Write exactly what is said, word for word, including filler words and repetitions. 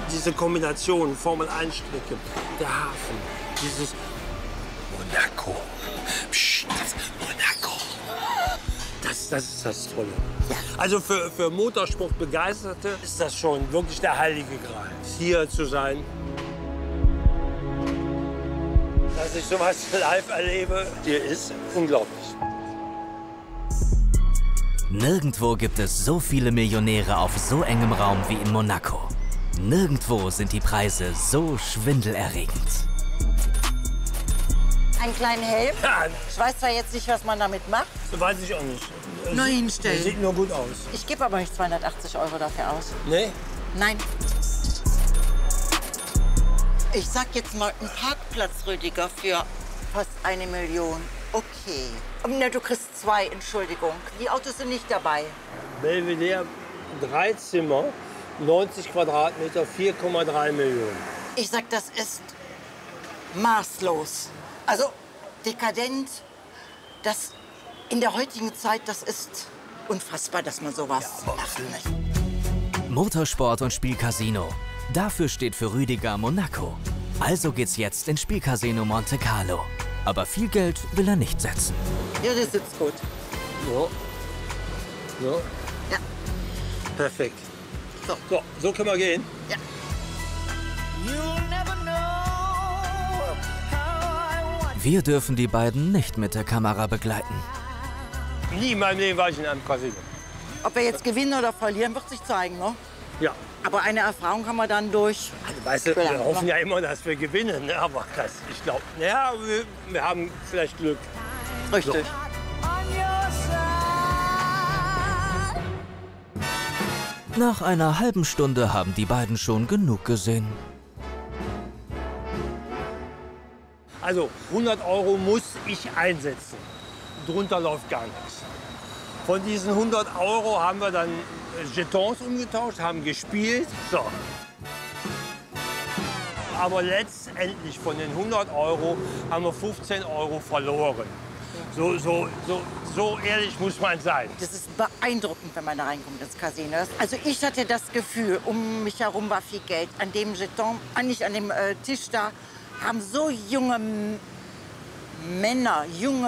Diese Kombination, Formel eins Strecke, der Hafen, dieses Monaco. Psst, das Monaco. Das, das ist das Tolle. Also für, für Motorsportbegeisterte ist das schon wirklich der heilige Gral, hier zu sein. Dass ich sowas live erlebe, hier ist unglaublich. Nirgendwo gibt es so viele Millionäre auf so engem Raum wie in Monaco. Nirgendwo sind die Preise so schwindelerregend. Einen kleinen Helm? Ja, Ich weiß zwar jetzt nicht, was man damit macht. das weiß ich auch nicht. Nur Sieht- hinstellen. Sieht nur gut aus. Ich gebe aber nicht zweihundertachtzig Euro dafür aus. Nee? Nein. Ich sag jetzt mal einen Parkplatz, Rüdiger, für fast eine Million. Okay. Ne, du kriegst zwei, Entschuldigung. Die Autos sind nicht dabei. Belvedere, drei Zimmer, neunzig Quadratmeter, vier Komma drei Millionen. Ich sag, das ist maßlos. Also dekadent. Das in der heutigen Zeit, das ist unfassbar, dass man sowas macht. Ne? Motorsport und Spielcasino. Dafür steht für Rüdiger Monaco. Also geht's jetzt ins Spielcasino Monte Carlo. Aber viel Geld will er nicht setzen. Ja, das sitzt gut. So. So. Ja. Perfekt. So. So, so können wir gehen. Ja. Wir dürfen die beiden nicht mit der Kamera begleiten. Nie in meinem Leben war ich in einem Casino. Ob wir jetzt gewinnen oder verlieren, wird sich zeigen, ne? Ja. Aber eine Erfahrung haben wir dann durch. Also, weißt du, wir hoffen ja immer, dass wir gewinnen. Ne? Aber das, ich glaube, ja, wir, wir haben vielleicht Glück. Richtig. Nach einer halben Stunde haben die beiden schon genug gesehen. Also hundert Euro muss ich einsetzen. Drunter läuft gar nichts. Von diesen hundert Euro haben wir dann Jetons umgetauscht, haben gespielt. So. Aber letztendlich von den hundert Euro haben wir fünfzehn Euro verloren. So, so, so, so ehrlich muss man sein. Das ist beeindruckend, wenn man da reinkommt ins Casino. Also ich hatte das Gefühl, um mich herum war viel Geld. An dem Jeton, ah, nicht an dem äh, Tisch da, haben so junge M- Männer, junge